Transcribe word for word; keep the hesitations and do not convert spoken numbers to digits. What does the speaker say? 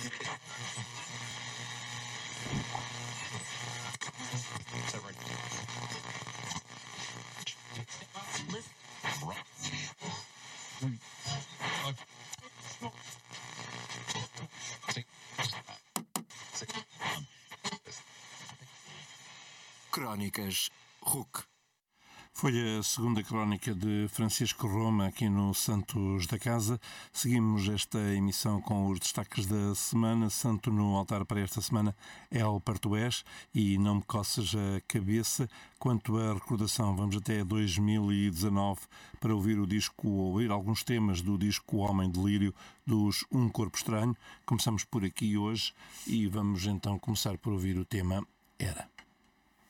Crónicas R U C. Foi a segunda crónica de Francisco Roma aqui no Santos da Casa. Seguimos esta emissão com os destaques da semana. Santo no altar para esta semana é o Partués e não me coças a cabeça. Quanto à recordação, vamos até dois mil e dezanove para ouvir o disco, ouvir alguns temas do disco Homem Delírio dos Um Corpo Estranho. Começamos por aqui hoje e vamos então começar por ouvir o tema Era.